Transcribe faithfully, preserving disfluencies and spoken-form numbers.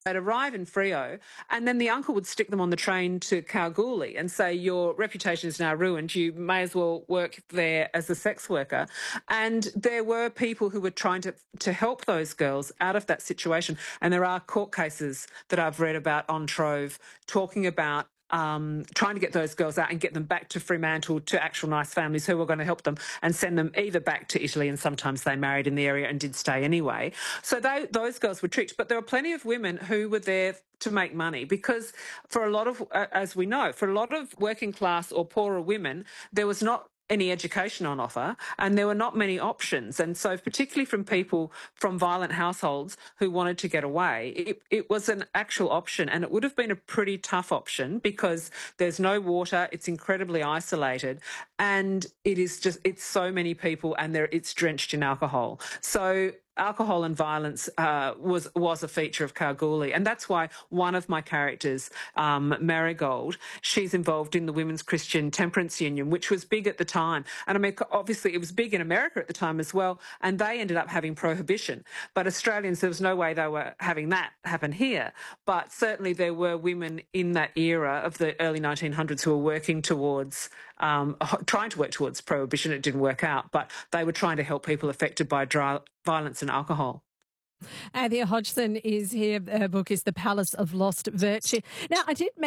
They'd arrive in Freo, and then the uncle would stick them on the train to Kalgoorlie and say, your reputation is now ruined. You may as well work there as a sex worker. And there were people who were trying to, to help those girls out of that situation. And there are court cases that I've read about on Trove talking about Um, trying to get those girls out and get them back to Fremantle to actual nice families who were going to help them and send them either back to Italy, and sometimes they married in the area and did stay anyway. So they, those girls were tricked. But there were plenty of women who were there to make money because for a lot of, uh, as we know, for a lot of working class or poorer women, there was not any education on offer and there were not many options. And so particularly from people from violent households who wanted to get away, it, it was an actual option, and it would have been a pretty tough option because there's no water, it's incredibly isolated, and it is just, it's so many people and there it's drenched in alcohol. So alcohol and violence uh, was was a feature of Kalgoorlie, and that's why one of my characters, um, Marigold, she's involved in the Women's Christian Temperance Union, which was big at the time. And I mean, obviously, it was big in America at the time as well, and they ended up having prohibition. But Australians, there was no way they were having that happen here. But certainly, there were women in that era of the early nineteen hundreds who were working towards, um, trying to work towards prohibition. It didn't work out, but they were trying to help people affected by dry, violence and alcohol. Anthea Hodgson is here. Her book is The Palace of Lost Virtue. Now, I did